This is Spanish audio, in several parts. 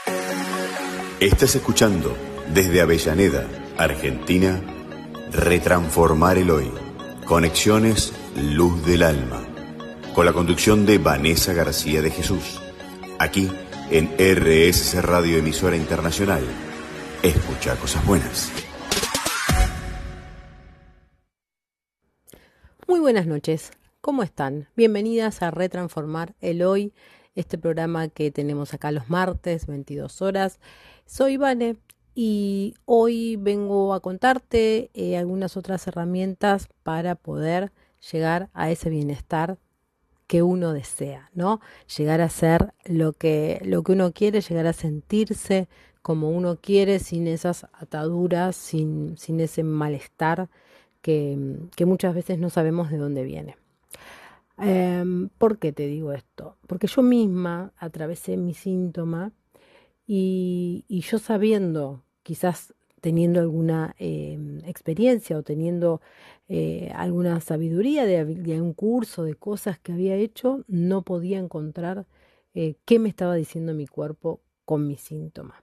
Estás escuchando desde Avellaneda, Argentina, Retransformar el Hoy. Conexiones Luz del Alma. Con la conducción de Vanessa García de Jesús. Aquí en RSC Radio Emisora Internacional. Escucha cosas buenas. Muy buenas noches. ¿Cómo están? Bienvenidas a Retransformar el Hoy, este programa que tenemos acá los martes, 22 horas. Soy Vane y hoy vengo a contarte algunas otras herramientas para poder llegar a ese bienestar que uno desea, ¿no? Llegar a ser lo que uno quiere, llegar a sentirse como uno quiere, sin esas ataduras, sin ese malestar que muchas veces no sabemos de dónde viene. ¿Por qué te digo esto? Porque yo misma atravesé mi síntoma y yo sabiendo, quizás teniendo alguna experiencia o teniendo alguna sabiduría de algún curso, de cosas que había hecho, no podía encontrar qué me estaba diciendo mi cuerpo con mi síntoma.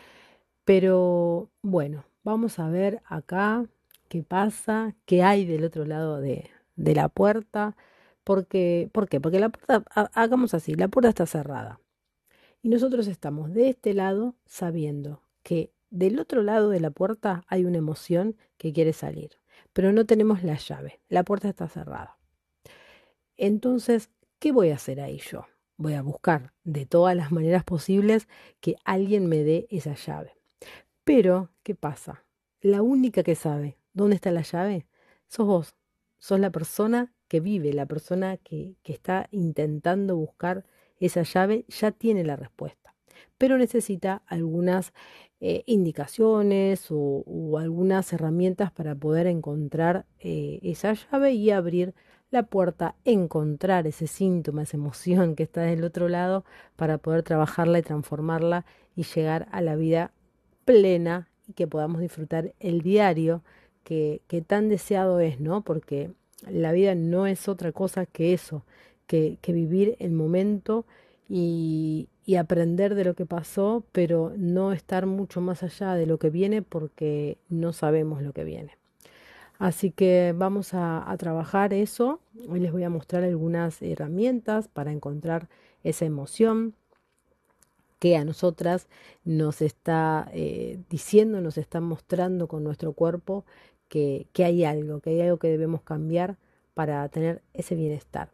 Pero bueno, vamos a ver acá qué pasa, qué hay del otro lado de la puerta. ¿Por qué? Porque la puerta, hagamos así, la puerta está cerrada. Y nosotros estamos de este lado sabiendo que del otro lado de la puerta hay una emoción que quiere salir, pero no tenemos la llave, la puerta está cerrada. Entonces, ¿qué voy a hacer ahí yo? Voy a buscar de todas las maneras posibles que alguien me dé esa llave. Pero, ¿qué pasa? La única que sabe dónde está la llave sos vos. Sos la persona que vive, la persona que está intentando buscar esa llave, ya tiene la respuesta. Pero necesita algunas indicaciones o algunas herramientas para poder encontrar esa llave y abrir la puerta, encontrar ese síntoma, esa emoción que está del otro lado para poder trabajarla y transformarla y llegar a la vida plena y que podamos disfrutar el diario que tan deseado es, ¿no? Porque la vida no es otra cosa que eso, que vivir el momento y aprender de lo que pasó, pero no estar mucho más allá de lo que viene porque no sabemos lo que viene. Así que vamos a trabajar eso. Hoy les voy a mostrar algunas herramientas para encontrar esa emoción que a nosotras nos está diciendo, nos está mostrando con nuestro cuerpo que hay algo que debemos cambiar para tener ese bienestar.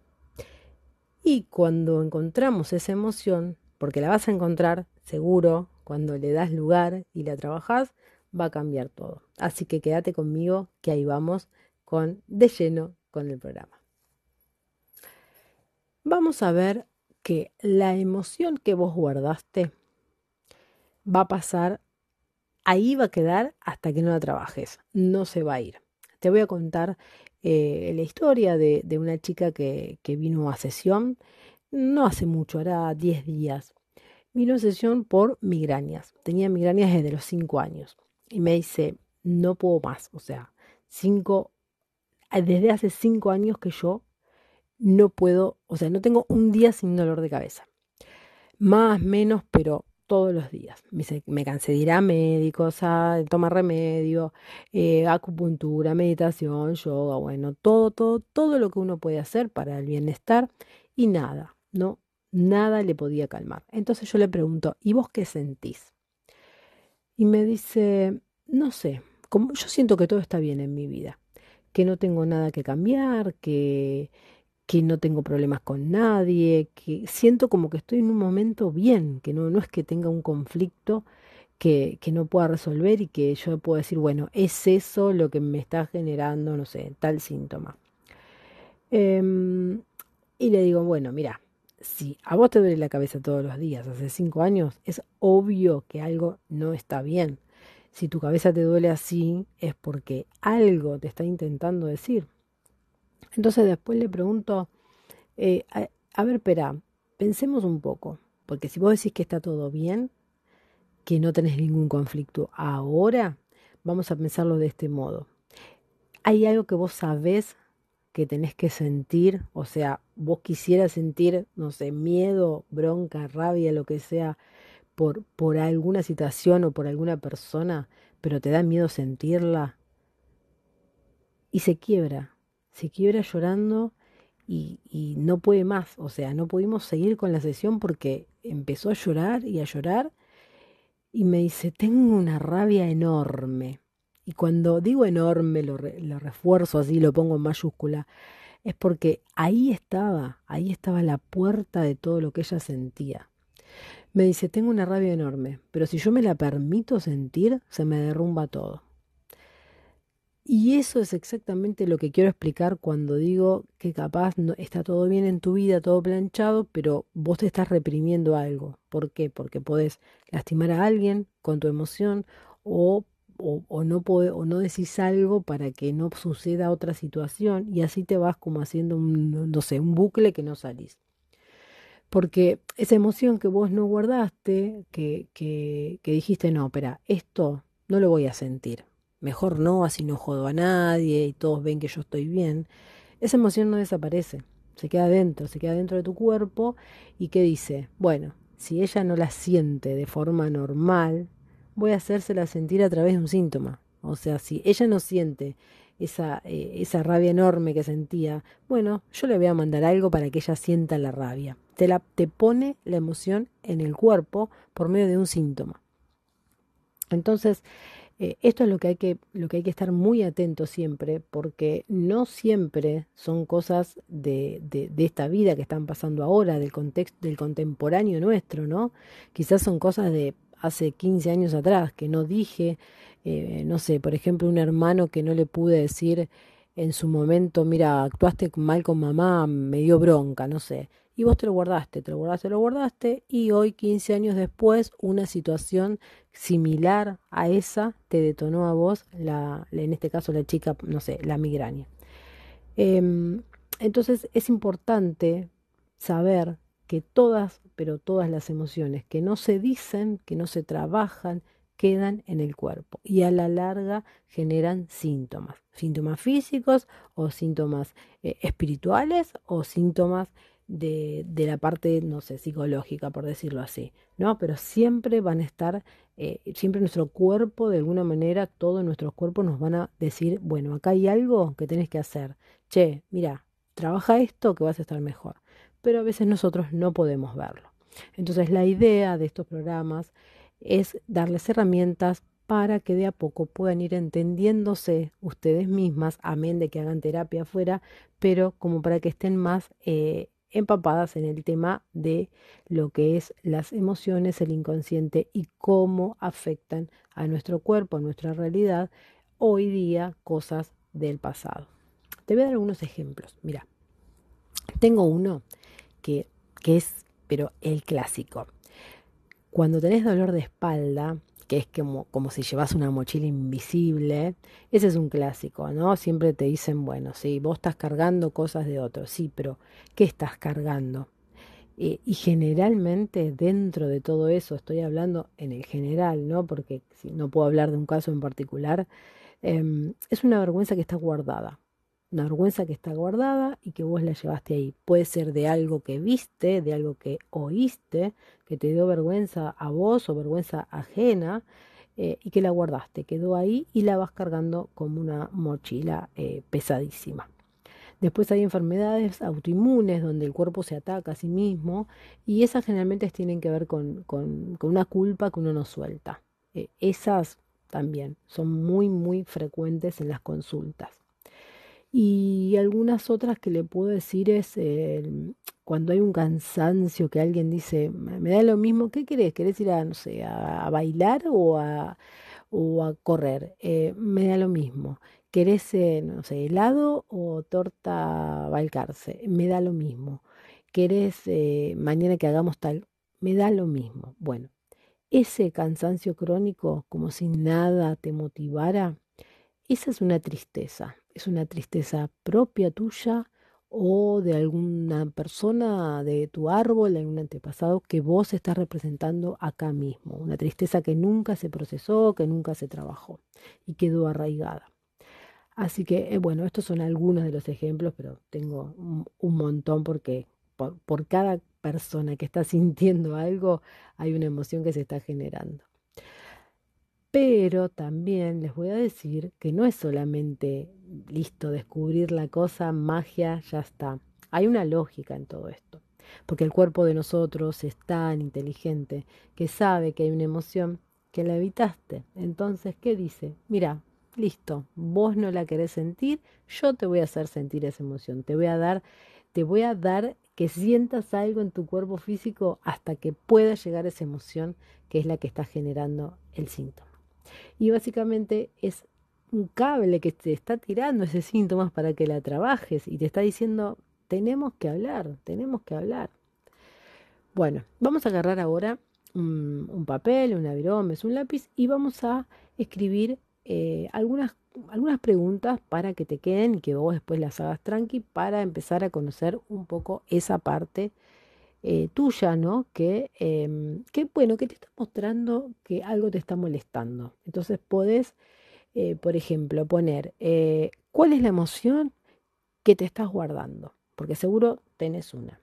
Y cuando encontramos esa emoción, porque la vas a encontrar seguro, cuando le das lugar y la trabajás, va a cambiar todo. Así que quédate conmigo, que ahí vamos de lleno con el programa. Vamos a ver que la emoción que vos guardaste va a pasar, ahí va a quedar hasta que no la trabajes, no se va a ir. Te voy a contar la historia de una chica que vino a sesión, no hace mucho, hará 10 días. Vino a sesión por migrañas, tenía migrañas desde los 5 años y me dice, no puedo más, o sea, desde hace 5 años que yo no puedo, o sea, no tengo un día sin dolor de cabeza. Más, menos, pero todos los días. Me cansé de ir a médicos, a tomar remedio, acupuntura, meditación, yoga, bueno, todo lo que uno puede hacer para el bienestar y nada, no, nada le podía calmar. Entonces yo le pregunto, ¿y vos qué sentís? Y me dice, no sé, yo siento que todo está bien en mi vida, que no tengo nada que cambiar, que no tengo problemas con nadie, que siento como que estoy en un momento bien, que no es que tenga un conflicto que no pueda resolver y que yo pueda decir, bueno, es eso lo que me está generando, no sé, tal síntoma. Y le digo, bueno, mira, si a vos te duele la cabeza todos los días, hace 5 años, es obvio que algo no está bien. Si tu cabeza te duele así, es porque algo te está intentando decir. Entonces después le pregunto, a ver, espera, pensemos un poco, porque si vos decís que está todo bien, que no tenés ningún conflicto ahora, vamos a pensarlo de este modo. ¿Hay algo que vos sabés que tenés que sentir? O sea, vos quisieras sentir, no sé, miedo, bronca, rabia, lo que sea, por alguna situación o por alguna persona, pero te da miedo sentirla y se quiebra llorando y no puede más, o sea, no pudimos seguir con la sesión porque empezó a llorar y me dice, tengo una rabia enorme. Y cuando digo enorme, lo refuerzo así, lo pongo en mayúscula, es porque ahí estaba la puerta de todo lo que ella sentía. Me dice, tengo una rabia enorme, pero si yo me la permito sentir, se me derrumba todo. Y eso es exactamente lo que quiero explicar cuando digo que capaz no, está todo bien en tu vida, todo planchado, pero vos te estás reprimiendo algo. ¿Por qué? Porque podés lastimar a alguien con tu emoción o, o no decís algo para que no suceda otra situación y así te vas como haciendo un, no sé, un bucle que no salís. Porque esa emoción que vos no guardaste, que dijiste, no, espera, esto no lo voy a sentir. Mejor no, así no jodo a nadie y todos ven que yo estoy bien. Esa emoción no desaparece, se queda dentro de tu cuerpo y que dice, bueno, si ella no la siente de forma normal, voy a hacérsela sentir a través de un síntoma. O sea, si ella no siente esa rabia enorme que sentía, bueno, yo le voy a mandar algo para que ella sienta la rabia. Te pone la emoción en el cuerpo por medio de un síntoma. Entonces, esto es lo que hay que estar muy atento siempre, porque no siempre son cosas de esta vida que están pasando ahora, del contexto, del contemporáneo nuestro, ¿no? Quizás son cosas de hace 15 años atrás que no dije, no sé, por ejemplo, un hermano que no le pude decir en su momento, mira, actuaste mal con mamá, me dio bronca, no sé. Y vos te lo guardaste, te lo guardaste, te lo guardaste, y hoy, 15 años después, una situación similar a esa te detonó a vos, en este caso la chica, no sé, la migraña. Entonces es importante saber que todas, pero todas las emociones que no se dicen, que no se trabajan, quedan en el cuerpo y a la larga generan síntomas, síntomas físicos o síntomas espirituales o síntomas de la parte, no sé, psicológica, por decirlo así, ¿no? Pero siempre van a estar, siempre nuestro cuerpo, de alguna manera, todos nuestros cuerpos nos van a decir, bueno, acá hay algo que tenés que hacer. Che, mira, trabaja esto que vas a estar mejor. Pero a veces nosotros no podemos verlo. Entonces la idea de estos programas es darles herramientas para que de a poco puedan ir entendiéndose ustedes mismas, amén de que hagan terapia afuera, pero como para que estén más empapadas en el tema de lo que es las emociones, el inconsciente y cómo afectan a nuestro cuerpo, a nuestra realidad, hoy día cosas del pasado. Te voy a dar algunos ejemplos. Mira, tengo uno que, que es, pero el clásico. Cuando tenés dolor de espalda, que es como si llevas una mochila invisible, ese es un clásico, ¿no? Siempre te dicen, bueno, sí, vos estás cargando cosas de otros, sí, pero ¿qué estás cargando? Y generalmente dentro de todo eso, estoy hablando en el general, ¿no? Porque si no puedo hablar de un caso en particular, es una vergüenza que está guardada. Una vergüenza que está guardada y que vos la llevaste ahí. Puede ser de algo que viste, de algo que oíste, que te dio vergüenza a vos o vergüenza ajena y que la guardaste. Quedó ahí y la vas cargando como una mochila pesadísima. Después hay enfermedades autoinmunes donde el cuerpo se ataca a sí mismo y esas generalmente tienen que ver con una culpa que uno no suelta. Esas también son muy, muy frecuentes en las consultas. Y algunas otras que le puedo decir es cuando hay un cansancio que alguien dice, me da lo mismo, ¿qué querés? ¿Querés ir a, no sé, a bailar o a correr? Me da lo mismo. ¿Querés, no sé, helado o torta Balcarce? Me da lo mismo. ¿Querés mañana que hagamos tal? Me da lo mismo. Bueno, ese cansancio crónico, como si nada te motivara, esa es una tristeza propia tuya o de alguna persona de tu árbol, de algún antepasado que vos estás representando acá mismo. Una tristeza que nunca se procesó, que nunca se trabajó y quedó arraigada. Así que, estos son algunos de los ejemplos, pero tengo un montón porque por cada persona que está sintiendo algo, hay una emoción que se está generando. Pero también les voy a decir que no es solamente listo descubrir la cosa, magia, ya está. Hay una lógica en todo esto, porque el cuerpo de nosotros es tan inteligente que sabe que hay una emoción que la evitaste. Entonces, ¿qué dice? Mira, listo, vos no la querés sentir, yo te voy a hacer sentir esa emoción, te voy a dar que sientas algo en tu cuerpo físico hasta que pueda llegar esa emoción que es la que está generando el síntoma. Y básicamente es un cable que te está tirando ese síntomas para que la trabajes y te está diciendo, tenemos que hablar, tenemos que hablar. Bueno, vamos a agarrar ahora un papel, una virome, un lápiz y vamos a escribir algunas preguntas para que te queden y que vos después las hagas tranqui para empezar a conocer un poco esa parte tuya, ¿no? Bueno, que te está mostrando que algo te está molestando. Entonces podés, por ejemplo, poner cuál es la emoción que te estás guardando, porque seguro tenés una.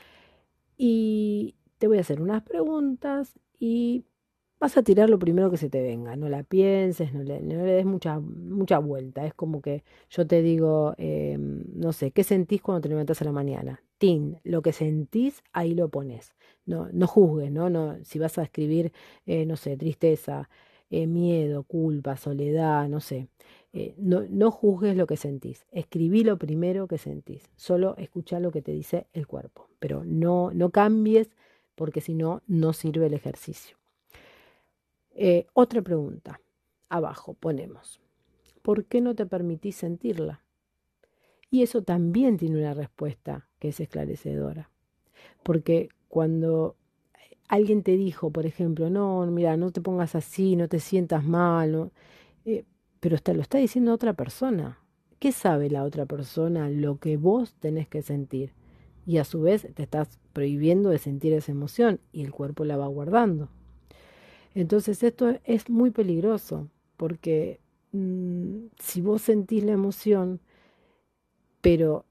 Y te voy a hacer unas preguntas y vas a tirar lo primero que se te venga. No la pienses, no le des mucha vuelta. Es como que yo te digo, no sé, ¿qué sentís cuando te levantás a la mañana? Tin, lo que sentís, ahí lo pones. No juzgues, ¿no? No, si vas a escribir, no sé, tristeza, miedo, culpa, soledad, no sé. No juzgues lo que sentís. Escribí lo primero que sentís. Solo escucha lo que te dice el cuerpo. Pero no cambies porque si no, no sirve el ejercicio. Otra pregunta. Abajo ponemos, ¿por qué no te permitís sentirla? Y eso también tiene una respuesta que es esclarecedora. Porque cuando alguien te dijo, por ejemplo, no, mira, no te pongas así, no te sientas mal, ¿no? Pero lo está diciendo otra persona. ¿Qué sabe la otra persona lo que vos tenés que sentir? Y a su vez te estás prohibiendo de sentir esa emoción y el cuerpo la va guardando. Entonces esto es muy peligroso porque si vos sentís la emoción, pero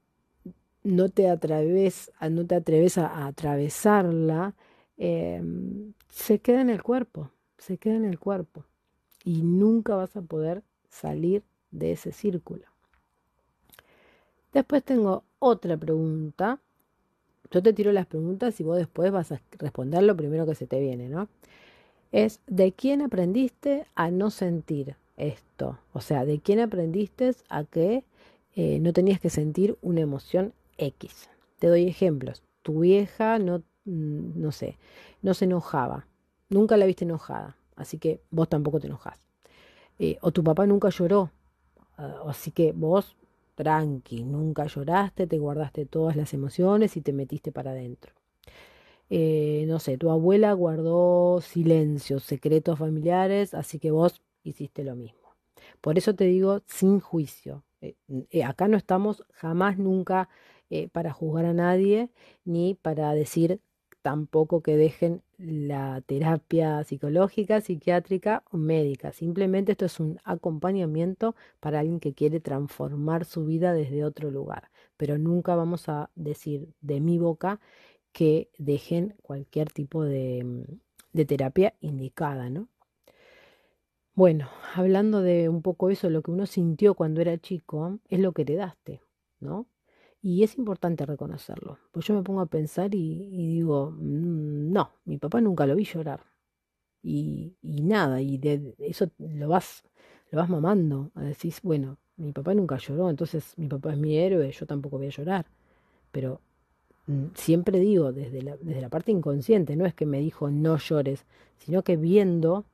no te atreves a atravesarla, se queda en el cuerpo, se queda en el cuerpo y nunca vas a poder salir de ese círculo. Después tengo otra pregunta. Yo te tiro las preguntas y vos después vas a responder lo primero que se te viene, ¿no? Es ¿de quién aprendiste a no sentir esto? O sea, ¿de quién aprendiste a que no tenías que sentir una emoción X? Te doy ejemplos. Tu vieja no sé, no se enojaba. Nunca la viste enojada, así que vos tampoco te enojás. O tu papá nunca lloró, así que vos tranqui, nunca lloraste, te guardaste todas las emociones y te metiste para adentro. No sé, tu abuela guardó silencios, secretos familiares, así que vos hiciste lo mismo. Por eso te digo, sin juicio. Acá no estamos jamás, nunca para juzgar a nadie, ni para decir tampoco que dejen la terapia psicológica, psiquiátrica o médica. Simplemente esto es un acompañamiento para alguien que quiere transformar su vida desde otro lugar. Pero nunca vamos a decir de mi boca que dejen cualquier tipo de terapia indicada, ¿no? Bueno, hablando de un poco eso, lo que uno sintió cuando era chico es lo que heredaste, ¿no? Y es importante reconocerlo. Pues yo me pongo a pensar y digo, no, mi papá nunca lo vi llorar. Y nada, y de eso lo vas mamando. Decís, bueno, mi papá nunca lloró, entonces mi papá es mi héroe, yo tampoco voy a llorar. Pero siempre digo, desde la parte inconsciente, no es que me dijo no llores, sino que viendo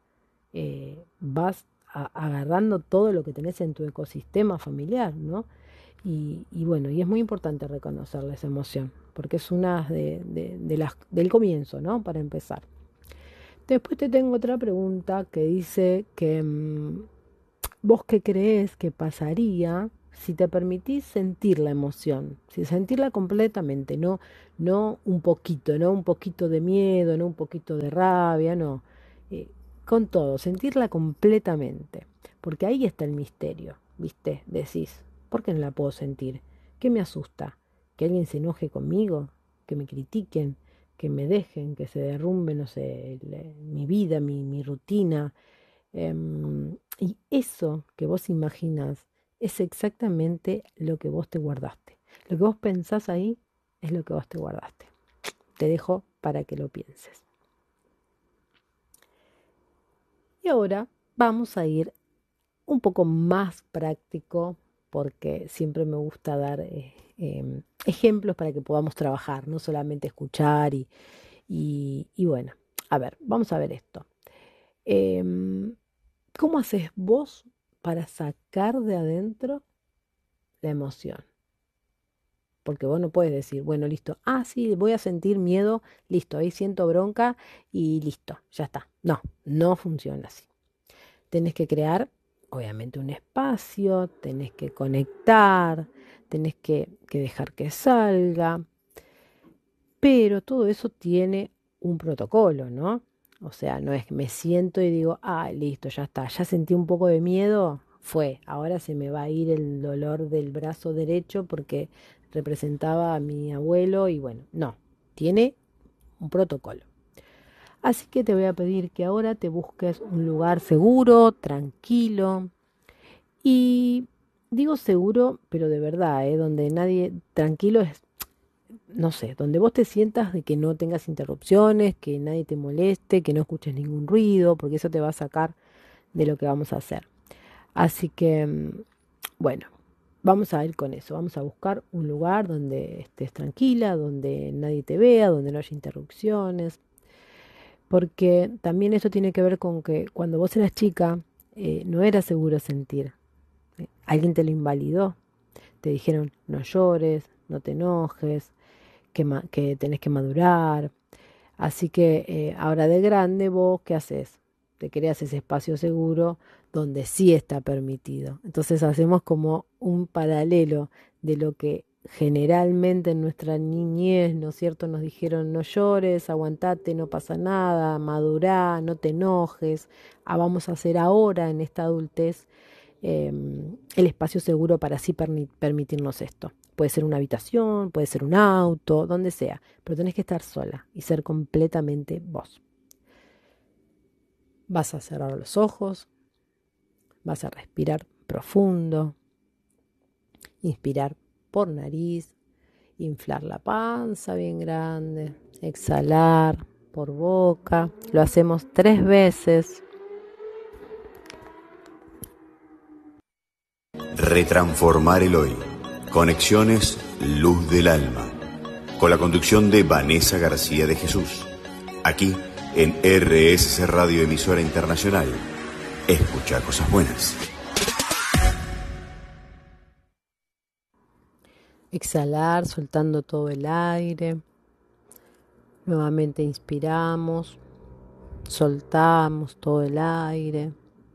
vas agarrando todo lo que tenés en tu ecosistema familiar, ¿no? Y bueno, y es muy importante reconocerle esa emoción, porque es una del comienzo, ¿no? Para empezar. Después te tengo otra pregunta que dice que vos qué creés que pasaría si te permitís sentir la emoción, si sentirla completamente, no un poquito de miedo, no un poquito de rabia, no, eh, con todo, sentirla completamente, porque ahí está el misterio, ¿viste? Decís, ¿por qué no la puedo sentir? ¿Qué me asusta? ¿Que alguien se enoje conmigo? ¿Que me critiquen? que me dejen, que se derrumbe, no sé, mi vida, mi rutina. Y eso que vos imaginás es exactamente lo que vos te guardaste. Lo que vos pensás ahí es lo que vos te guardaste. Te dejo para que lo pienses. Y ahora vamos a ir un poco más práctico porque siempre me gusta dar ejemplos para que podamos trabajar, no solamente escuchar y bueno, a ver, vamos a ver esto. Em, ¿Cómo haces vos para sacar de adentro la emoción? Porque vos no puedes decir, bueno, listo, sí, voy a sentir miedo, listo, ahí siento bronca y listo, ya está. No, no funciona así. Tenés que crear, obviamente, un espacio, tenés que conectar, tenés que dejar que salga, pero todo eso tiene un protocolo, ¿no? O sea, no es que me siento y digo, listo, ya está, ya sentí un poco de miedo, ahora se me va a ir el dolor del brazo derecho porque representaba a mi abuelo y bueno, no, tiene un protocolo. Así que te voy a pedir que ahora te busques un lugar seguro, tranquilo y digo seguro, pero de verdad, donde nadie, tranquilo es, no sé, donde vos te sientas de que no tengas interrupciones, que nadie te moleste, que no escuches ningún ruido, porque eso te va a sacar de lo que vamos a hacer. Así que, bueno, vamos a ir con eso, vamos a buscar un lugar donde estés tranquila, donde nadie te vea, donde no haya interrupciones, porque también eso tiene que ver con que cuando vos eras chica, no era seguro sentir. Alguien te lo invalidó, te dijeron no llores, no te enojes, que tenés que madurar. Así que ahora de grande vos, ¿qué haces? Te creas ese espacio seguro donde sí está permitido. Entonces hacemos como un paralelo de lo que generalmente en nuestra niñez, ¿no es cierto? Nos dijeron no llores, aguantate, no pasa nada, madurá, no te enojes. Vamos a hacer ahora en esta adultez el espacio seguro para así permitirnos esto. Puede ser una habitación, puede ser un auto, donde sea, pero tenés que estar sola y ser completamente vos. Vas a cerrar los ojos, vas a respirar profundo, inspirar por nariz, inflar la panza bien grande, exhalar por boca. Lo hacemos 3 veces. Retransformar el hoy. Conexiones Luz del Alma. Con la conducción de Vanessa García de Jesús. Aquí en RSC Radio Emisora Internacional. Escucha cosas buenas. Exhalar, soltando todo el aire. Nuevamente inspiramos, soltamos todo el aire.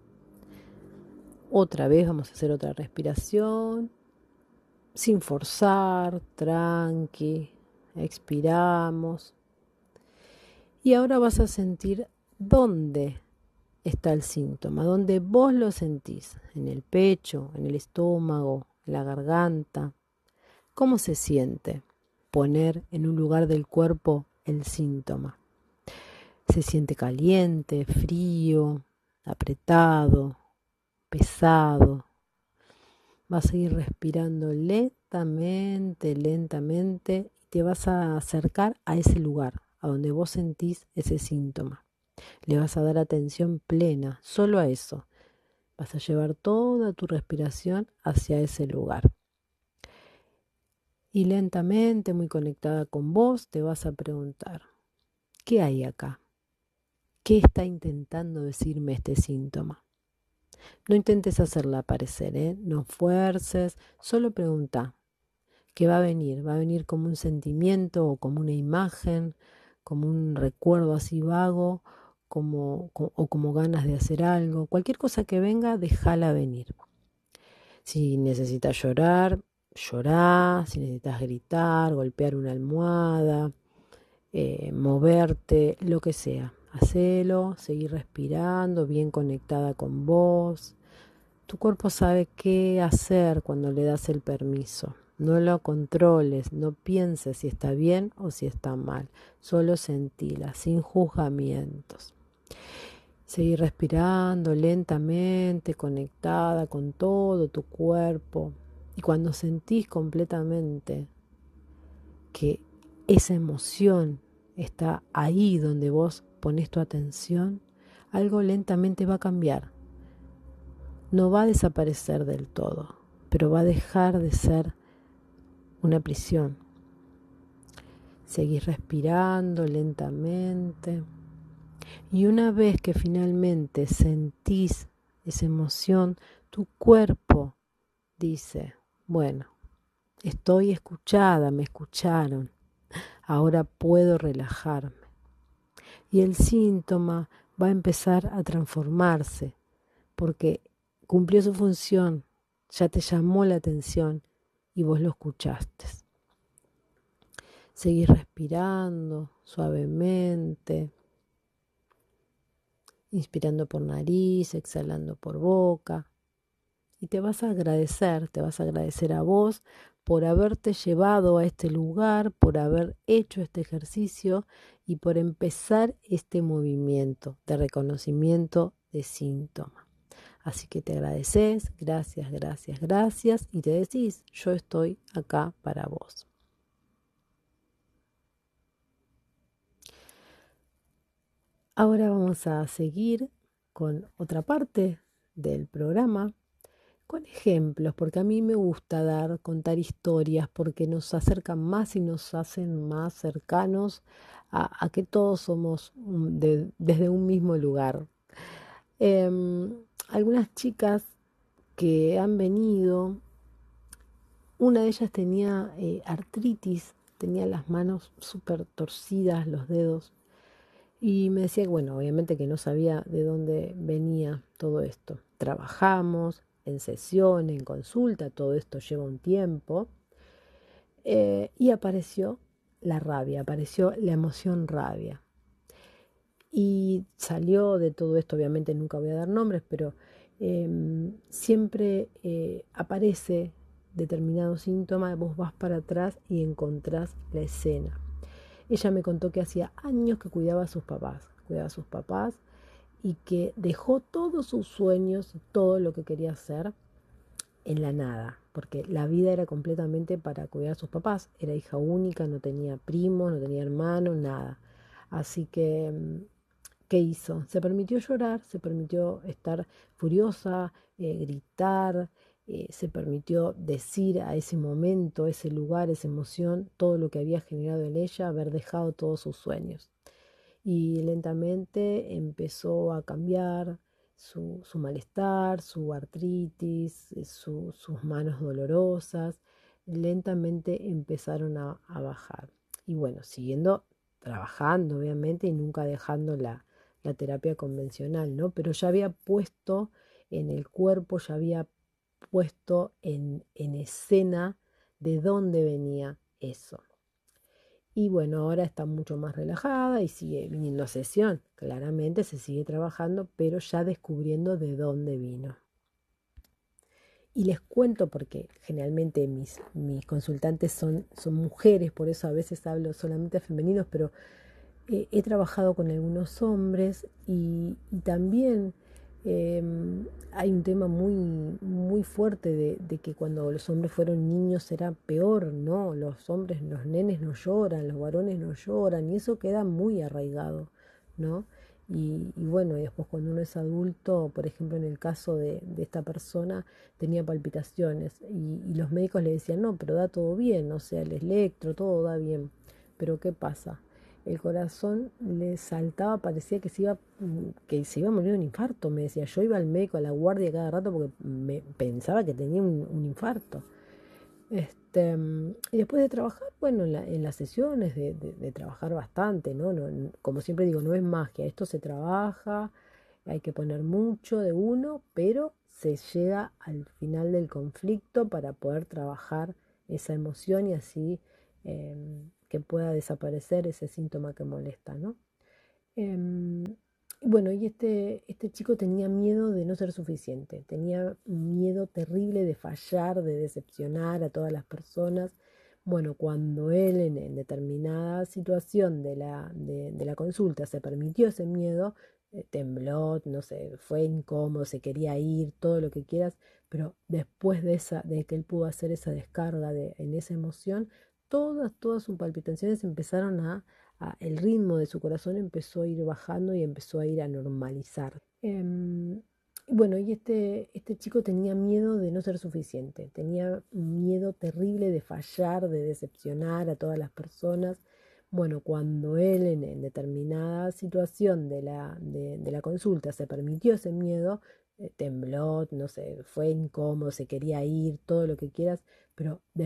Otra vez vamos a hacer otra respiración, sin forzar, tranqui, expiramos. Y ahora vas a sentir dónde está el síntoma, dónde vos lo sentís, en el pecho, en el estómago, en la garganta. ¿Cómo se siente poner en un lugar del cuerpo el síntoma? ¿Se siente caliente, frío, apretado, pesado? Vas a ir respirando lentamente, lentamente y te vas a acercar a ese lugar, a donde vos sentís ese síntoma. Le vas a dar atención plena, solo a eso. Vas a llevar toda tu respiración hacia ese lugar. Y lentamente, muy conectada con vos, te vas a preguntar, ¿qué hay acá? ¿Qué está intentando decirme este síntoma? No intentes hacerla aparecer, no fuerces, solo pregunta. ¿Qué va a venir? ¿Va a venir como un sentimiento o como una imagen, como un recuerdo así vago, o como ganas de hacer algo? Cualquier cosa que venga, déjala venir. Si necesitas llorar, llorá. Si necesitas gritar, golpear una almohada, moverte, lo que sea. Hacelo, seguir respirando, bien conectada con vos. Tu cuerpo sabe qué hacer cuando le das el permiso. No lo controles, no pienses si está bien o si está mal. Solo sentila, sin juzgamientos. Seguir respirando lentamente, conectada con todo tu cuerpo. Y cuando sentís completamente que esa emoción está ahí donde vos pones tu atención, algo lentamente va a cambiar. No va a desaparecer del todo, pero va a dejar de ser una prisión. Seguís respirando lentamente. Y una vez que finalmente sentís esa emoción, tu cuerpo dice, bueno, estoy escuchada, me escucharon, ahora puedo relajarme. Y el síntoma va a empezar a transformarse porque cumplió su función, ya te llamó la atención y vos lo escuchaste. Seguís respirando suavemente, inspirando por nariz, exhalando por boca. Y te vas a agradecer a vos por haberte llevado a este lugar, por haber hecho este ejercicio y por empezar este movimiento de reconocimiento de síntoma. Así que te agradeces, gracias, gracias, gracias, y te decís, yo estoy acá para vos. Ahora vamos a seguir con otra parte del programa, con ejemplos, porque a mí me gusta contar historias, porque nos acercan más y nos hacen más cercanos a que todos somos desde un mismo lugar. Algunas chicas que han venido, una de ellas tenía artritis, tenía las manos súper torcidas, los dedos, y me decía, bueno, obviamente que no sabía de dónde venía todo esto. Trabajamos en sesión, en consulta, todo esto lleva un tiempo, y apareció la rabia, apareció la emoción rabia. Y salió de todo esto, obviamente nunca voy a dar nombres, pero siempre aparece determinado síntoma, vos vas para atrás y encontrás la escena. Ella me contó que hacía años que cuidaba a sus papás y que dejó todos sus sueños y todo lo que quería hacer en la nada, porque la vida era completamente para cuidar a sus papás. Era hija única, no tenía primos, no tenía hermanos, nada. Así que ¿qué hizo? Se permitió llorar, se permitió estar furiosa, gritar, se permitió decir a ese momento, ese lugar, esa emoción, todo lo que había generado en ella, haber dejado todos sus sueños. Y lentamente empezó a cambiar su malestar, su artritis, sus manos dolorosas, lentamente empezaron a bajar. Y bueno, siguiendo trabajando, obviamente, y nunca dejando la terapia convencional, ¿no? Pero ya había puesto en el cuerpo, ya había puesto en escena de dónde venía eso. Y bueno, ahora está mucho más relajada y sigue viniendo a sesión. Claramente se sigue trabajando, pero ya descubriendo de dónde vino. Y les cuento porque generalmente mis consultantes son mujeres, por eso a veces hablo solamente a femeninos, pero he trabajado con algunos hombres y también eh, hay un tema muy fuerte de que cuando los hombres fueron niños era peor, ¿no? Los hombres, los nenes no lloran, los varones no lloran y eso queda muy arraigado, ¿no? Y bueno, y después cuando uno es adulto, por ejemplo en el caso de esta persona, tenía palpitaciones y los médicos le decían, no, pero da todo bien, o sea, el electro, todo da bien. Pero ¿qué pasa? El corazón le saltaba, parecía que se iba a morir de un infarto. Me decía, yo iba al médico a la guardia cada rato porque me pensaba que tenía un infarto. Y después de trabajar, bueno, en las sesiones de trabajar bastante, ¿no? Como siempre digo, no es magia, esto se trabaja, hay que poner mucho de uno, pero se llega al final del conflicto para poder trabajar esa emoción y así que pueda desaparecer ese síntoma que molesta, ¿no? Em, Bueno, y este chico tenía miedo de no ser suficiente, tenía un miedo terrible de fallar, de decepcionar a todas las personas. Bueno, cuando él en determinada situación de la consulta se permitió ese miedo, tembló, no sé, fue incómodo, se quería ir, todo lo que quieras, pero después de que él pudo hacer esa descarga en esa emoción, todas sus palpitaciones empezaron el ritmo de su corazón empezó a ir bajando y empezó a ir a normalizar. Bueno, y este chico tenía miedo de no ser suficiente, tenía un miedo terrible de fallar, de decepcionar a todas las personas. Bueno, cuando él en determinada situación de la consulta se permitió ese miedo, tembló, no sé, fue incómodo, se quería ir, todo lo que quieras, pero